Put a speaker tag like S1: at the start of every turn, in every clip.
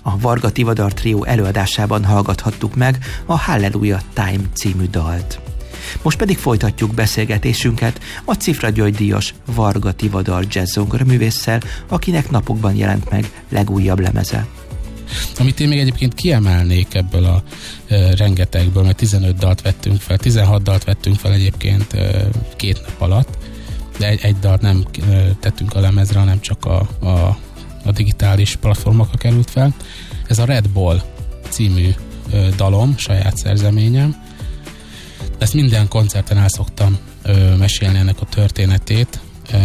S1: A Varga Tivadar Trió előadásában hallgathattuk meg a Hallelujah Time című dalt. Most pedig folytatjuk beszélgetésünket a Cifra György díjas Varga Tivadar jazz zongoraművésszel, akinek napokban jelent meg legújabb lemeze.
S2: Amit én még egyébként kiemelnék ebből a rengetegből, mert 15 dalt vettünk fel, 16 dalt vettünk fel egyébként 2 nap alatt, de egy dalt nem tettünk a lemezre, hanem csak a digitális platformokra került fel. Ez a Red Bull című dalom, saját szerzeményem. Ezt minden koncerten el szoktam mesélni ennek a történetét.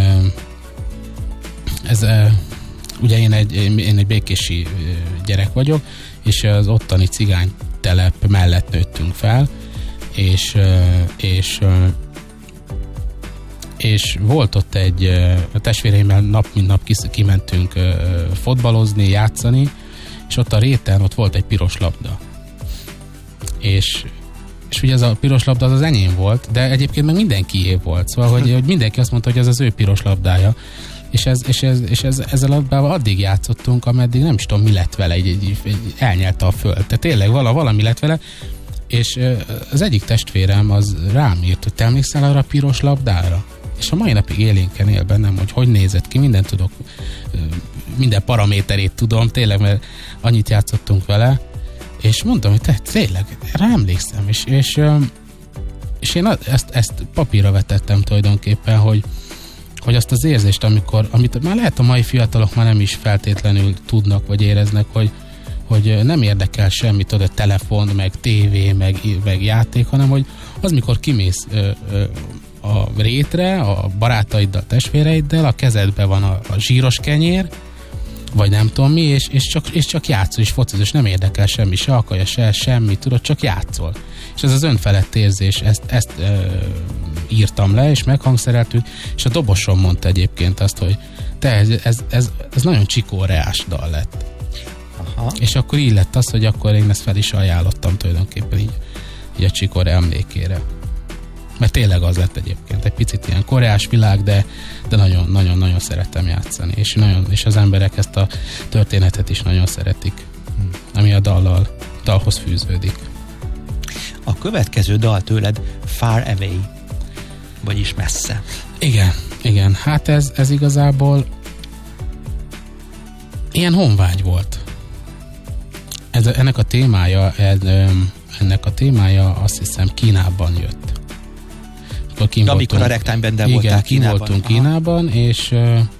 S2: Ugye én egy békési gyerek vagyok, és az ottani cigány telep mellett nőttünk fel, és volt ott a testvéreimmel nap mint nap kimentünk fotbalozni, játszani, és ott a réten ott volt egy piros labda. És ugye ez a piros labda az enyém volt, de egyébként meg mindenkié volt. Szóval, hogy mindenki azt mondta, hogy ez az ő piros labdája. És ezzel a labdával addig játszottunk, ameddig nem is tudom, mi lett vele, elnyelte a föld. Tehát tényleg valami lett vele, és az egyik testvérem az rám írt, hogy te emlékszel arra a piros labdára? És a mai napig élénken él bennem, hogy nézett ki, mindent tudok, minden paraméterét tudom, tényleg, mert annyit játszottunk vele, és mondtam, hogy te tényleg, rá emlékszem, és én ezt papírra vetettem tulajdonképpen, hogy azt az érzést, amit már lehet a mai fiatalok már nem is feltétlenül tudnak, vagy éreznek, hogy nem érdekel semmit, a telefon, meg tévé, meg játék, hanem hogy az, mikor kimész a rétre, a barátaiddal, testvéreiddel, a kezedben van a zsíros kenyér, vagy nem tudom mi, és csak játszol, és focizol, és nem érdekel semmi, se akaja, se semmi, tudod, csak játszol. És ez az önfelett érzés, ezt írtam le, és meghangszereltük, és a dobosom mondta egyébként azt, hogy te, ez nagyon csikóreás dal lett. Aha. És akkor így lett az, hogy akkor én ezt fel is ajánlottam tulajdonképpen így a csikóre emlékére. Mert tényleg az lett egyébként. Egy picit ilyen koreás világ, de nagyon-nagyon szeretem játszani. És az emberek ezt a történetet is nagyon szeretik, ami a dalhoz fűződik.
S1: A következő dal tőled Far Away, vagyis messze.
S2: Igen. Hát ez igazából ilyen honvágy volt. Ennek a témája azt hiszem Kínában jött.
S1: Amikor a Ragtime Banddel voltál Kínában.
S2: Voltunk Kínában, és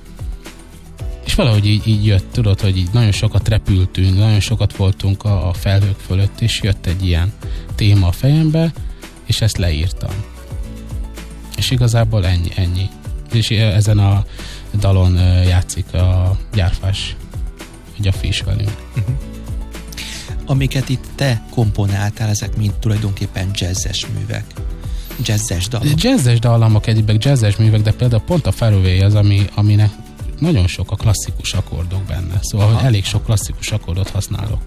S2: valahogy így jött, tudod, hogy így nagyon sokat repültünk, nagyon sokat voltunk a felhők fölött, és jött egy ilyen téma a fejembe, és ezt leírtam. És igazából ennyi. És ezen a dalon játszik a Gyárfás Gyafi is velünk. Uh-huh.
S1: Amiket itt te komponáltál, ezek mind tulajdonképpen jazzes művek. Jazzes dalok.
S2: Jazzes dallamok egyébként, jazzes művek, de például pont a Far Away az, aminek nagyon sok a klasszikus akkordok benne. Szóval, hogy elég sok klasszikus akkordot használok.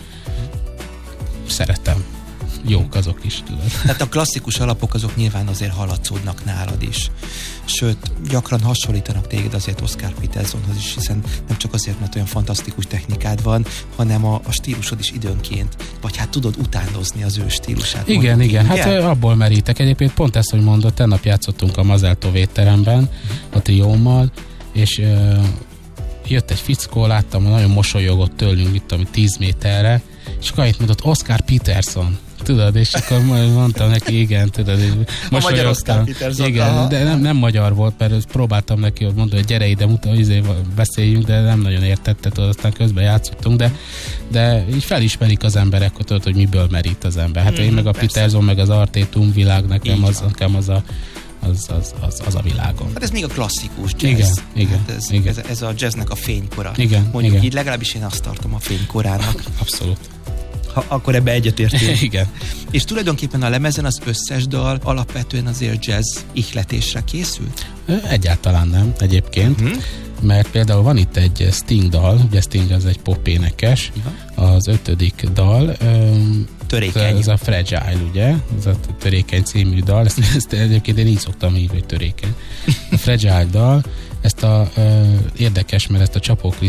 S2: Szeretem. Jók azok is, tudod.
S1: Tehát a klasszikus alapok azok nyilván azért haladszódnak nálad is. Sőt, gyakran hasonlítanak téged azért Oscar Petersonhoz is, hiszen nem csak azért, mert olyan fantasztikus technikád van, hanem a stílusod is időnként, vagy hát tudod utánozni az ő stílusát.
S2: Igen. Hát abból merítek. Egyébként pont ezt, hogy mondod, tegnap játszottunk a Mazeltov étteremben a triómmal, és jött egy fickó, láttam, nagyon mosolyogott tőlünk, itt ami 10 méterre, és akkor itt mondott Oscar Peterson. Tudod, és akkor mondtam neki, igen, tudod.
S1: A magyar Oscar Peterson.
S2: Igen, de nem magyar volt, mert próbáltam neki, hogy mondta, hogy gyere ide, beszéljünk, de nem nagyon értette, tudod, aztán közben játszottunk, de így felismerik az emberek, tudod, hogy miből merít az ember. Hát én meg a Peterson, meg az Artétum világ, nekem az a világom.
S1: Hát ez még a klasszikus jazz.
S2: Igen.
S1: Ez a jazznek a fénykora.
S2: Igen.
S1: Mondjuk
S2: igen.
S1: Így, legalábbis én azt tartom a fénykorának.
S2: Abszolút.
S1: Akkor ebbe egyetértünk.
S2: Igen.
S1: És tulajdonképpen a lemezen az összes dal alapvetően azért jazz ihletésre készült?
S2: Egyáltalán nem, egyébként. Mert például van itt egy Sting dal, ugye Sting az egy pop énekes, az 5. dal,
S1: törékeny.
S2: Ez a Fragile, ugye? Ez a törékeny című dal, ezt egyébként én így szoktam írni, hogy törékeny. A Fragile dal, ezt érdekes, mert ezt a Csapó